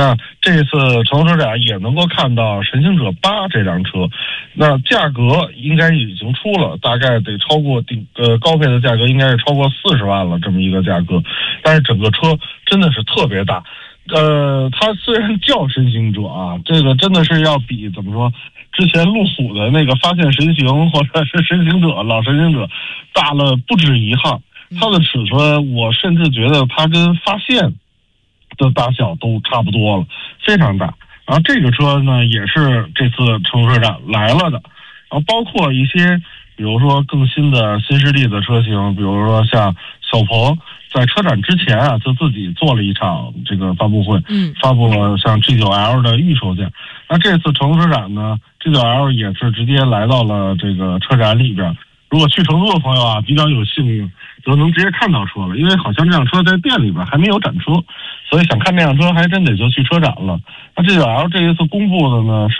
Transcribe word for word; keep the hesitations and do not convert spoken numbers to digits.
那这次成都车展也能够看到神行者八这辆车，那价格应该已经出了，大概得超过顶呃高配的价格应该是超过四十万了这么一个价格，但是整个车真的是特别大。呃，它虽然叫神行者啊，这个真的是要比怎么说，之前路虎的那个发现神行或者是神行者老神行者大了不止一号。它的尺寸我甚至觉得它跟发现的大小都差不多了，非常大。然后这个车呢也是这次成都车展来了的，然后包括一些比如说更新的新势力的车型，比如说像小鹏在车展之前啊就自己做了一场这个发布会， 嗯， 发布了像 G 九 L 的预售价。那这次成都车展呢 G 九 L 也是直接来到了这个车展里边，如果去成都的朋友啊比较有幸运，就能直接看到车了，因为好像这辆车在店里边还没有展车，所以想看这辆车还真得就去车展了。那 G 九 L 这一次公布的呢是